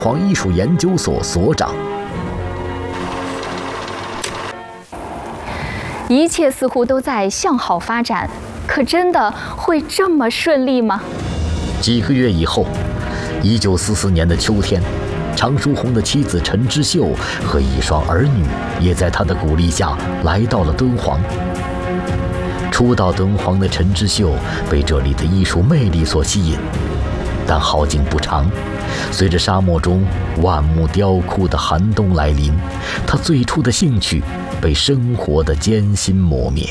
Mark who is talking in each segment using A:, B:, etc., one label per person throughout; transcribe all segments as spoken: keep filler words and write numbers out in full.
A: 煌艺术研究所所长。
B: 一切似乎都在向好发展，可真的会这么顺利吗？
A: 几个月以后，一九四四年的秋天，常书鸿的妻子陈之秀和一双儿女也在他的鼓励下来到了敦煌。初到敦煌的陈之秀被这里的艺术魅力所吸引，但好景不长，随着沙漠中万木雕窟的寒冬来临，他最初的兴趣被生活的艰辛磨灭。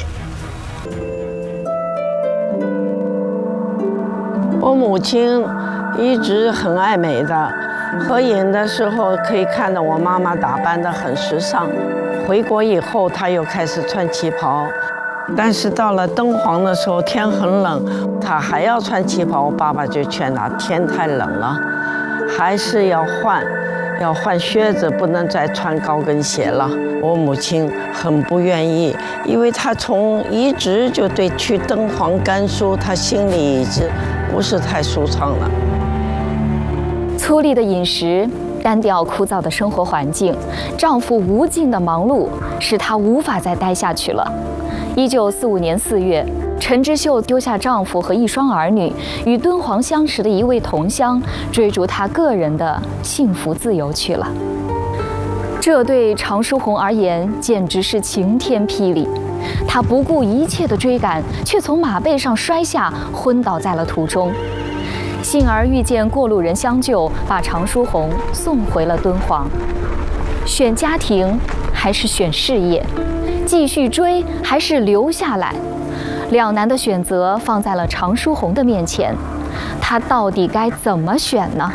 C: 我母亲一直很爱美的，合影的时候可以看到我妈妈打扮得很时尚。回国以后，她又开始穿旗袍，但是到了敦煌的时候，天很冷，她还要穿旗袍。我爸爸就劝她，天太冷了，还是要换，要换靴子，不能再穿高跟鞋了。我母亲很不愿意，因为她从一直就对去敦煌甘肃，她心里一直不是太舒畅了。
B: 粗粝的饮食，单调枯燥的生活环境，丈夫无尽的忙碌，使她无法再待下去了。一九四五年四月，陈之秀丢下丈夫和一双儿女，与敦煌相识的一位同乡，追逐她个人的幸福自由去了。这对常书鸿而言简直是晴天霹雳，他不顾一切的追赶，却从马背上摔下，昏倒在了途中。幸而遇见过路人相救，把常书鸿送回了敦煌。选家庭还是选事业？继续追还是留下来？两难的选择放在了常书鸿的面前，他到底该怎么选呢？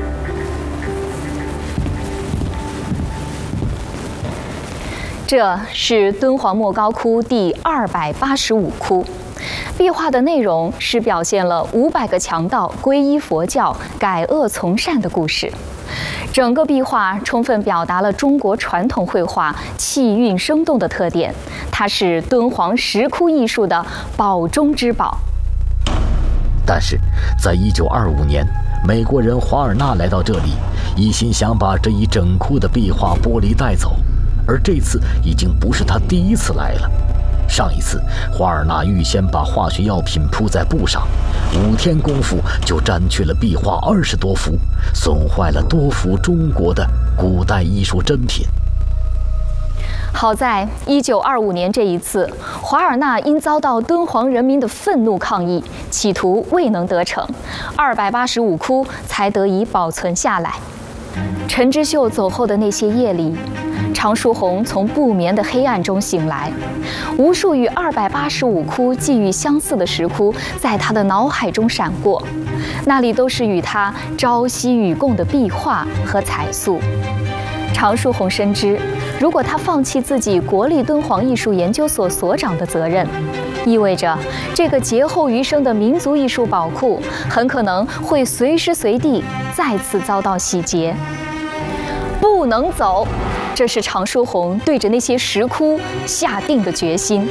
B: 这是敦煌莫高窟第二百八十五窟。壁画的内容是表现了五百个强盗皈依佛教、改恶从善的故事。整个壁画充分表达了中国传统绘画气韵生动的特点，它是敦煌石窟艺术的宝中之宝。
A: 但是，在一九二五年，美国人华尔纳来到这里，一心想把这一整窟的壁画玻璃带走，而这次已经不是他第一次来了。上一次，华尔纳预先把化学药品铺在布上，五天功夫就占去了壁画二十多幅，损坏了多幅中国的古代艺术珍品。
B: 好在一九二五年这一次，华尔纳因遭到敦煌人民的愤怒抗议，企图未能得逞，二百八十五窟才得以保存下来。陈之秀走后的那些夜里，常书鸿从不眠的黑暗中醒来，无数与二百八十五窟际遇相似的石窟在他的脑海中闪过，那里都是与他朝夕与共的壁画和彩塑。常书鸿深知，如果他放弃自己国立敦煌艺术研究所所长的责任，意味着这个劫后余生的民族艺术宝库很可能会随时随地再次遭到洗劫。不能走，这是常书鸿对着那些石窟下定的决心。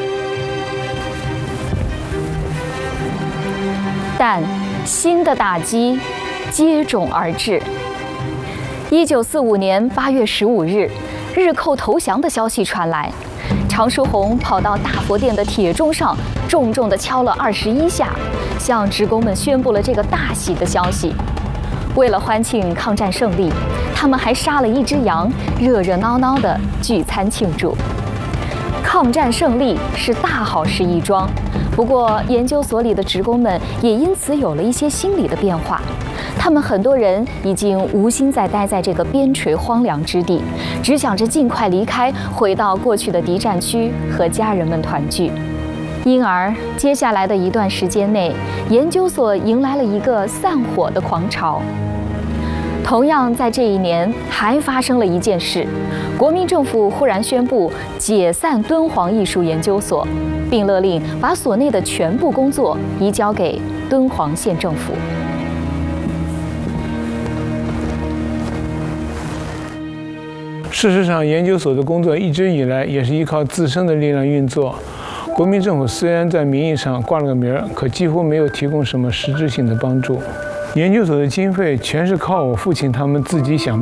B: 但新的打击接踵而至。一九四五年八月十五日，日寇投降的消息传来，常书鸿跑到大佛殿的铁钟上，重重地敲了二十一下，向职工们宣布了这个大喜的消息。为了欢庆抗战胜利，他们还杀了一只羊，热热闹闹地聚餐庆祝。抗战胜利是大好事一桩，不过研究所里的职工们也因此有了一些心理的变化。他们很多人已经无心再待在这个边陲荒凉之地，只想着尽快离开，回到过去的敌占区和家人们团聚。因而，接下来的一段时间内，研究所迎来了一个散伙的狂潮。同样在这一年，还发生了一件事：国民政府忽然宣布解散敦煌艺术研究所，并勒令把所内的全部工作移交给敦煌县政府。
D: 事实上，研究所的工作一直以来也是依靠自身的力量运作。国民政府虽然在名义上挂了个名儿，可几乎没有提供什么实质性的帮助。 研究所的经费全是靠我父亲他们自己想